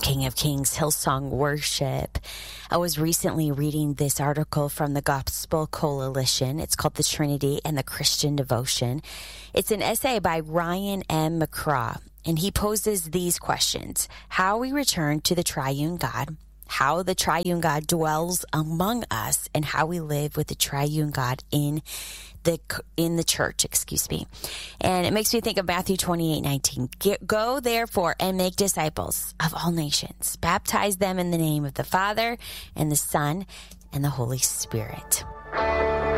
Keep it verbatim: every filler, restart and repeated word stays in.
King of Kings, Hillsong Worship. I was recently reading this article from the Gospel Coalition. It's called The Trinity and the Christian Devotion. It's an essay by Ryan M. McCraw, and he poses these questions: how we return to the triune God, how the triune God dwells among us, and how we live with the triune God in the in the church, excuse me. And it makes me think of Matthew twenty-eight nineteen. Get, Go, therefore, and make disciples of all nations. Baptize them in the name of the Father, and the Son, and the Holy Spirit.